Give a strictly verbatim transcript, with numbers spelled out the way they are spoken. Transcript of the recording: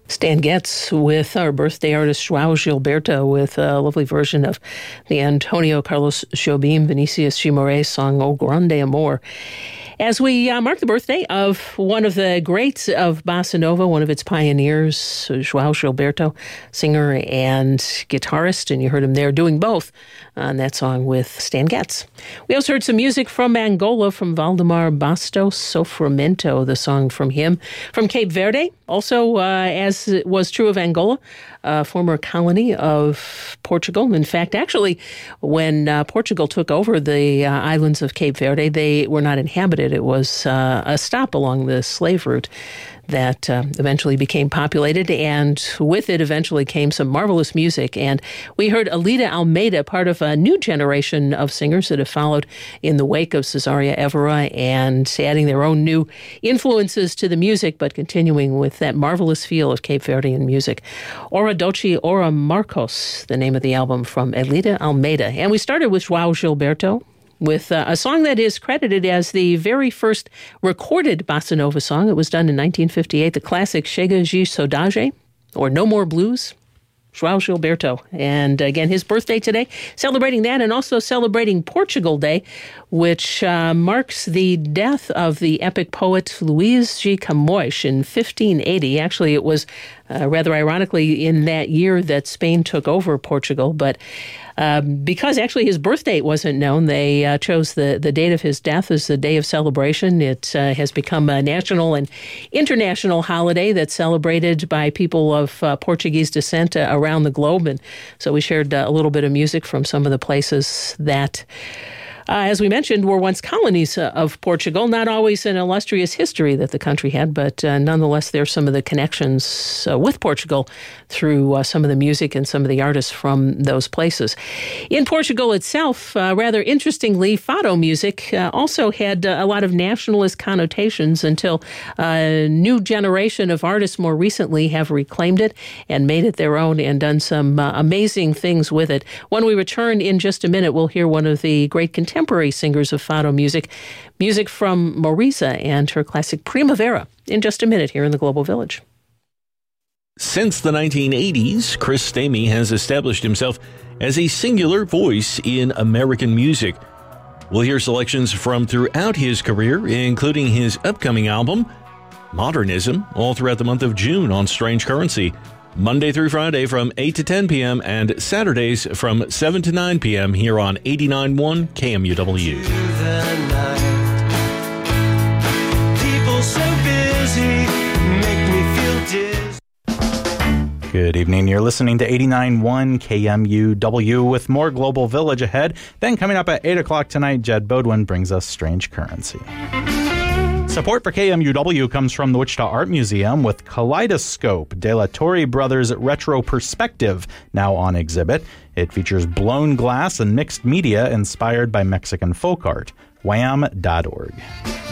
Stan Getz with our birthday artist João Gilberto with a lovely version of the Antonio Carlos Jobim Vinicius de Moraes song O Grande Amor. As we uh, mark the birthday of one of the greats of bossa nova, one of its pioneers, João Gilberto, singer and guitarist, and you heard him there doing both on that song with Stan Getz. We also heard some music from Angola, from Valdemar Bastos, Sofrimento, the song from him. From Cape Verde, also, uh, as it was true of Angola, a former colony of Portugal. In fact, actually, when uh, Portugal took over the uh, islands of Cape Verde, they were not inhabited. It was uh, a stop along the slave route that uh, eventually became populated, and with it eventually came some marvelous music. And we heard Alida Almeida, part of a new generation of singers that have followed in the wake of Cesaria Evora and adding their own new influences to the music, but continuing with that marvelous feel of Cape Verdean music. Ora Doce, Ora Marcos, the name of the album from Alida Almeida. And we started with João Gilberto, with uh, a song that is credited as the very first recorded bossa nova song. It was done in nineteen fifty-eight, the classic Chega de Saudade, or No More Blues, João Gilberto. And again, his birthday today, celebrating that, and also celebrating Portugal Day, which uh, marks the death of the epic poet Luís de Camões in fifteen eighty. Actually, it was uh, rather ironically in that year that Spain took over Portugal, but Um, because actually his birth date wasn't known, they uh, chose the, the date of his death as the day of celebration. It uh, has become a national and international holiday that's celebrated by people of uh, Portuguese descent uh, around the globe. And so we shared uh, a little bit of music from some of the places that, Uh, as we mentioned, were once colonies uh, of Portugal. Not always an illustrious history that the country had, but uh, nonetheless, there's some of the connections uh, with Portugal through uh, some of the music and some of the artists from those places. In Portugal itself, uh, rather interestingly, fado music uh, also had uh, a lot of nationalist connotations until a new generation of artists more recently have reclaimed it and made it their own and done some uh, amazing things with it. When we return in just a minute, we'll hear one of the great contemporary Contemporary singers of fado music, music from Marisa and her classic Primavera, in just a minute here in the Global Village. Since the nineteen eighties, Chris Stamey has established himself as a singular voice in American music. We'll hear selections from throughout his career, including his upcoming album, Modernism, all throughout the month of June on Strange Currency. Monday through Friday from eight to ten p.m. and Saturdays from seven to nine p.m. here on eighty-nine point one K M U W. People so busy make me feel dizzy. Good evening. You're listening to eighty-nine point one K M U W with more Global Village ahead. Then coming up at eight o'clock tonight, Jed Bodwin brings us Strange Currency. Support for K M U W comes from the Wichita Art Museum with Kaleidoscope, De La Torre Brothers Retro Perspective, now on exhibit. It features blown glass and mixed media inspired by Mexican folk art. wham dot org.